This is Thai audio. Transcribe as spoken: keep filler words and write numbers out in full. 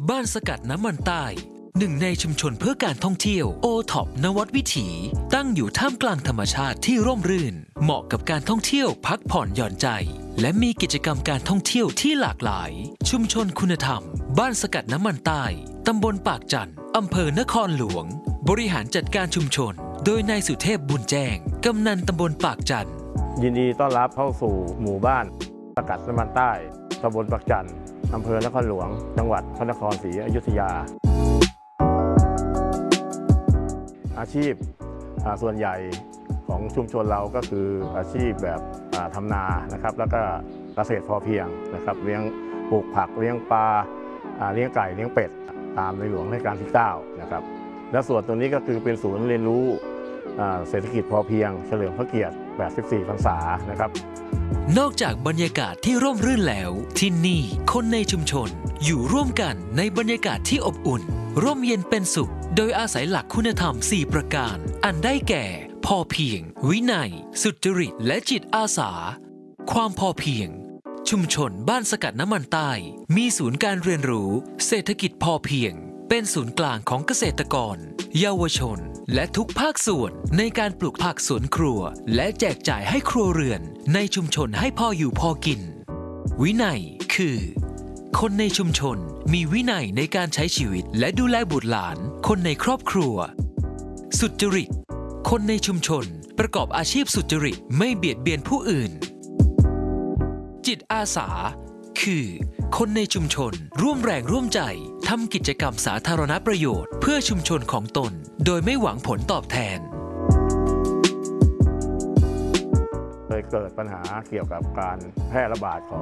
บ้านสกัดน้ำมันใต้หนึ่งในชุมชนเพื่อการท่องเที่ยวโอท็อปนวัดวิถีตั้งอยู่ท่ามกลางธรรมชาติที่ร่มรื่นเหมาะกับการท่องเที่ยวพักผ่อนหย่อนใจและมีกิจกรรมการท่องเที่ยวที่หลากหลายชุมชนคุณธรรมบ้านสกัดน้ำมันใต้ตำบลปากจันทร์อำเภอนครหลวงบริหารจัดการชุมชนโดยนายสุเทพบุญแจ้งกำนันตำบลปากจันทร์ยินดีต้อนรับเข้าสู่หมู่บ้านสกัดน้ำมันใต้ตำบลปากจันทร์อำเภอนครหลวงจังหวัดพระนครศรีอยุธยาอาชีพส่วนใหญ่ของชุมชนเราก็คืออาชีพแบบทำนานะครับแล้วก็เกษตรพอเพียงนะครับเลี้ยงปลูกผักเลี้ยงปลาเลี้ยงไก่เลี้ยงเป็ดตามในหลวงรัชกาลที่เก้านะครับและส่วนตัวนี้ก็คือเป็นศูนย์เรียนรู้เศรษฐกิจพอเพียงเฉลิมพระเกียรติแปดสิบสี่พรรษานะครับนอกจากบรรยากาศที่ร่มรื่นแล้วที่นี่คนในชุมชนอยู่ร่วมกันในบรรยากาศที่อบอุ่นร่มเย็นเป็นสุขโดยอาศัยหลักคุณธรรมสี่ประการอันได้แก่พอเพียงวินัยสุจริตและจิตอาสาความพอเพียงชุมชนบ้านสกัดน้ำมันใต้มีศูนย์การเรียนรู้เศรษฐกิจพอเพียงเป็นศูนย์กลางของเกษตรกรเยาวชนและทุกภาคส่วนในการปลูกผักสวนครัวและแจกจ่ายให้ครัวเรือนในชุมชนให้พออยู่พอกินวินัยคือคนในชุมชนมีวินัยในการใช้ชีวิตและดูแลบุตรหลานคนในครอบครัวสุจริตคนในชุมชนประกอบอาชีพสุจริตไม่เบียดเบียนผู้อื่นจิตอาสาคือคนในชุมชนร่วมแรงร่วมใจทำกิจกรรมสาธารณประโยชน์เพื่อชุมชนของตนโดยไม่หวังผลตอบแทนเคยเกิดปัญหาเกี่ยวกับการแพร่ระบาดของ